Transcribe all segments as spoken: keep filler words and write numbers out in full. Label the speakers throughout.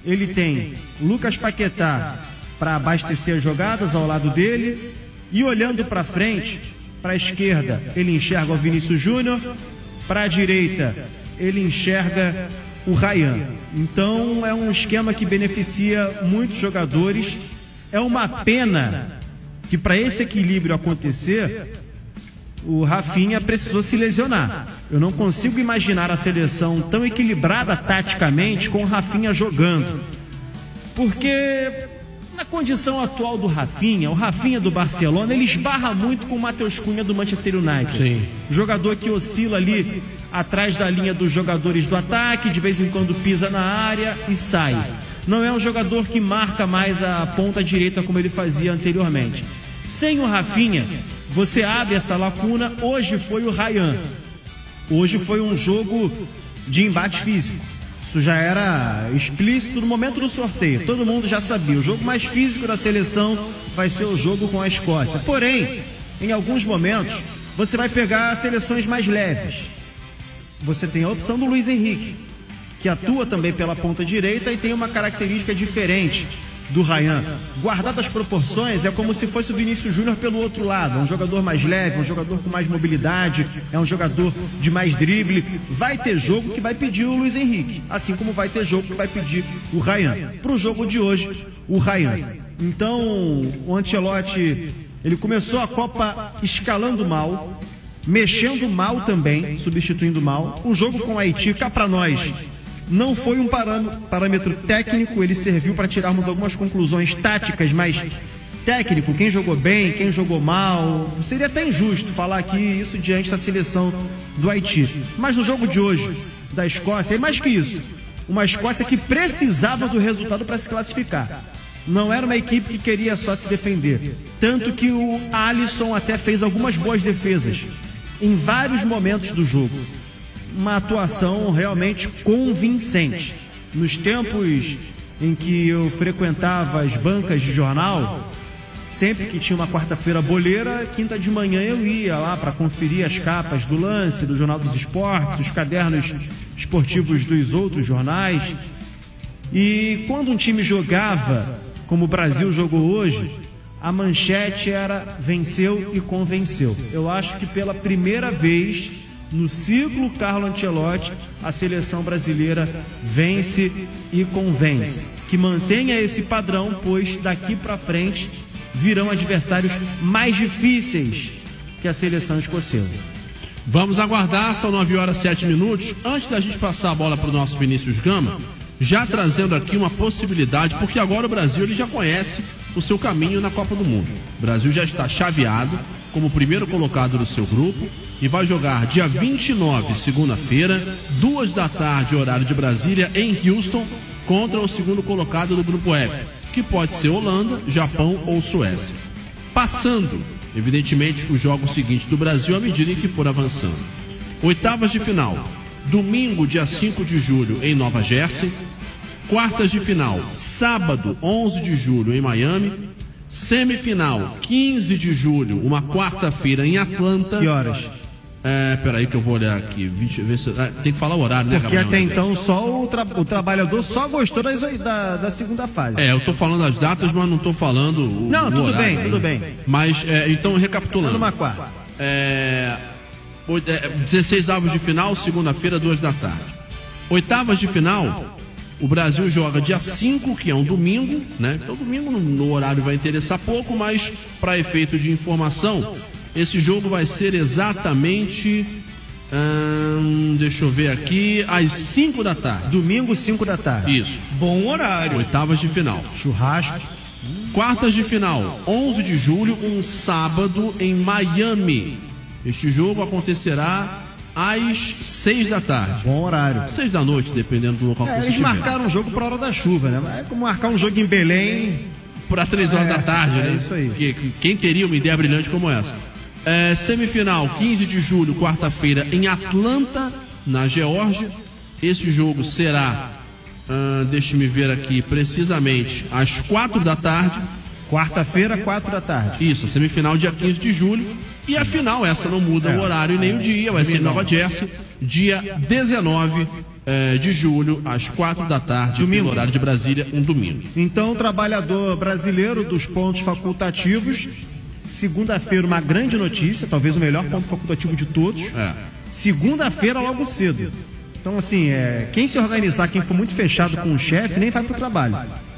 Speaker 1: ele tem Lucas Paquetá para abastecer as jogadas ao lado dele, e olhando para frente, para a esquerda, ele enxerga o Vinícius Júnior, para a direita, ele enxerga o Ryan. Então é um esquema que beneficia muitos jogadores. É uma pena que para esse equilíbrio acontecer, o Rafinha precisou se lesionar. Eu não consigo imaginar a seleção tão equilibrada taticamente com o Rafinha jogando. Porque na condição atual do Rafinha, o Rafinha do Barcelona, ele esbarra muito com o Matheus Cunha do Manchester United.
Speaker 2: Sim.
Speaker 1: Jogador que oscila ali atrás da linha dos jogadores do ataque, de vez em quando pisa na área e sai. Não é um jogador que marca mais a ponta direita como ele fazia anteriormente. Sem o Rafinha, você abre essa lacuna. Hoje foi o Ryan. Hoje foi um jogo de embate físico. Isso já era explícito no momento do sorteio. Todo mundo já sabia. O jogo mais físico da seleção vai ser o jogo com a Escócia. Porém, em alguns momentos, você vai pegar seleções mais leves. Você tem a opção do Luiz Henrique, que atua também pela ponta direita e tem uma característica diferente do Ryan. Guardadas as proporções, é como se fosse o Vinícius Júnior pelo outro lado. É um jogador mais leve, um jogador com mais mobilidade, é um jogador de mais drible. Vai ter jogo que vai pedir o Luiz Henrique, assim como vai ter jogo que vai pedir o Ryan. Para o jogo de hoje, o Ryan. Então, o Ancelotti, ele começou a Copa escalando mal, mexendo mal também, substituindo mal. O jogo com o Haiti, cá para nós, não foi um parâmetro técnico, ele serviu para tirarmos algumas conclusões táticas, mas técnico, quem jogou bem, quem jogou mal, seria até injusto falar aqui isso diante da seleção do Haiti. Mas no jogo de hoje, da Escócia, é mais que isso, uma Escócia que precisava do resultado para se classificar. Não era uma equipe que queria só se defender, tanto que o Alisson até fez algumas boas defesas em vários momentos do jogo. Uma atuação realmente convincente. Nos tempos em que eu frequentava as bancas de jornal, sempre que tinha uma quarta-feira boleira, quinta de manhã eu ia lá para conferir as capas do Lance, do Jornal dos Esportes, os cadernos esportivos dos outros jornais. E quando um time jogava, como o Brasil jogou hoje, a manchete era venceu e convenceu. Eu acho que pela primeira vez no ciclo Carlo Ancelotti, a seleção brasileira vence e convence. Que mantenha esse padrão, pois daqui para frente virão adversários mais difíceis que a seleção escocesa.
Speaker 2: Vamos aguardar, são nove horas e sete minutos. Antes da gente passar a bola para o nosso Vinícius Gama, já trazendo aqui uma possibilidade, porque agora o Brasil ele já conhece o seu caminho na Copa do Mundo. O Brasil já está chaveado como primeiro colocado do seu grupo e vai jogar dia vinte e nove, segunda-feira, duas da tarde, horário de Brasília, em Houston, contra o segundo colocado do grupo F, que pode ser Holanda, Japão ou Suécia. Passando, evidentemente, os jogos seguintes do Brasil à medida em que for avançando. Oitavas de final, domingo, dia cinco de julho, em Nova Jersey. Quartas de final, sábado, onze de julho, em Miami. Semifinal, quinze de julho, uma quarta-feira, em Atlanta.
Speaker 1: Que horas?
Speaker 2: É, peraí que eu vou olhar aqui. vinte, ver se, é, tem que falar o horário, né,
Speaker 1: Porque
Speaker 2: Gabriel?
Speaker 1: até então só o, tra o trabalhador só gostou das, da, da segunda fase.
Speaker 2: É, eu tô falando as datas, mas não tô falando o
Speaker 1: Não,
Speaker 2: o
Speaker 1: tudo
Speaker 2: horário,
Speaker 1: bem,
Speaker 2: né?
Speaker 1: tudo bem.
Speaker 2: Mas, é, então, recapitulando.
Speaker 1: Numa quarta.
Speaker 2: É, dezesseis avos de final, segunda-feira, duas da tarde. Oitavas de final, o Brasil joga dia cinco, que é um domingo, né? Então, domingo no, no horário vai interessar pouco, mas para efeito de informação, esse jogo vai ser exatamente, hum, deixa eu ver aqui, às cinco da tarde.
Speaker 1: Domingo, cinco da tarde.
Speaker 2: Isso.
Speaker 1: Bom horário.
Speaker 2: Oitavas de final.
Speaker 1: Churrasco.
Speaker 2: Quartas de final, onze de julho, um sábado em Miami. Este jogo acontecerá às seis da tarde.
Speaker 1: Bom horário.
Speaker 2: Seis da noite, dependendo do local
Speaker 1: É,
Speaker 2: que você
Speaker 1: eles
Speaker 2: estiver.
Speaker 1: marcaram um jogo para hora da chuva, né? Mas é como marcar um jogo em Belém
Speaker 2: para três horas
Speaker 1: é,
Speaker 2: da tarde,
Speaker 1: é
Speaker 2: né?
Speaker 1: Isso aí.
Speaker 2: Que, quem teria uma ideia brilhante como essa? É, semifinal, quinze de julho, quarta-feira, em Atlanta, na Geórgia. Esse jogo será, hum, deixe-me ver aqui, precisamente às quatro da tarde.
Speaker 1: Quarta-feira, quatro da tarde.
Speaker 2: Isso, a semifinal dia quinze de julho. E a final, essa não muda
Speaker 1: é,
Speaker 2: o horário e nem
Speaker 1: é,
Speaker 2: o dia, vai ser em Nova Jersey, dia dezenove é, de julho, às quatro da tarde,
Speaker 1: domingo.
Speaker 2: no horário de Brasília, um domingo.
Speaker 1: Então, o trabalhador brasileiro dos pontos facultativos, segunda-feira, uma grande notícia, talvez o melhor ponto facultativo de todos.
Speaker 2: É.
Speaker 1: Segunda-feira, logo cedo. Então, assim, é, quem se organizar, quem for muito fechado com o chefe, nem vai para o trabalho.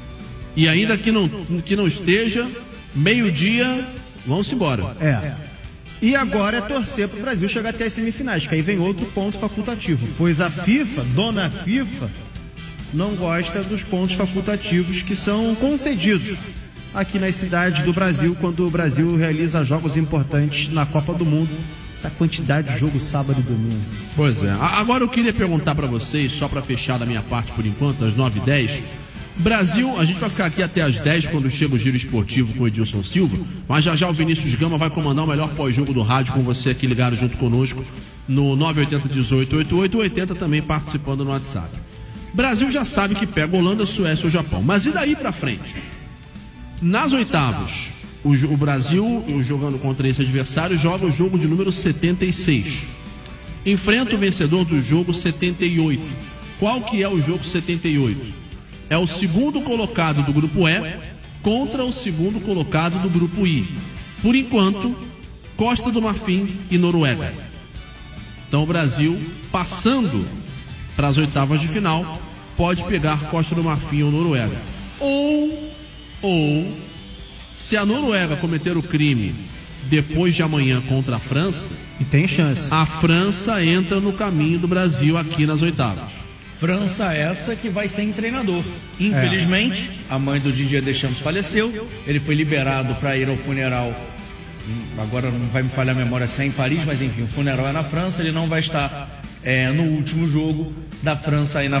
Speaker 2: E ainda que não, que não esteja, meio-dia, vão-se embora.
Speaker 1: É. E agora é torcer para o Brasil chegar até as semifinais, que aí vem outro ponto facultativo. Pois a FIFA, dona FIFA, não gosta dos pontos facultativos que são concedidos aqui nas cidades do Brasil, quando o Brasil realiza jogos importantes na Copa do Mundo. Essa quantidade de jogo sábado e domingo.
Speaker 2: Pois é. Agora eu queria perguntar para vocês, só para fechar da minha parte por enquanto, às nove e dez. Brasil, a gente vai ficar aqui até às dez quando chega o Giro Esportivo com o Edilson Silva, mas já já o Vinícius Gama vai comandar o melhor pós-jogo do rádio com você aqui ligado junto conosco no nove oito zero, um oito oito oito, oitenta também participando no WhatsApp. Brasil já sabe que pega Holanda, Suécia ou Japão, mas e daí pra frente? Nas oitavas, o, o Brasil, jogando contra esse adversário, joga o jogo de número setenta e seis. Enfrenta o vencedor do jogo setenta e oito. Qual que é o jogo setenta e oito? É o segundo colocado do grupo E contra o segundo colocado do grupo I. Por enquanto, Costa do Marfim e Noruega. Então o Brasil, passando para as oitavas de final, pode pegar Costa do Marfim ou Noruega. Ou, ou, se a Noruega cometer o crime depois de amanhã contra a França,
Speaker 1: e tem chance,
Speaker 2: a França entra no caminho do Brasil aqui nas oitavas.
Speaker 3: França essa que vai sem treinador. Infelizmente, é. a mãe do Didier Deschamps faleceu. Ele foi liberado para ir ao funeral. Agora não vai me falhar a memória se é em Paris, mas enfim, o funeral é na França. Ele não vai estar é, no último jogo da França aí na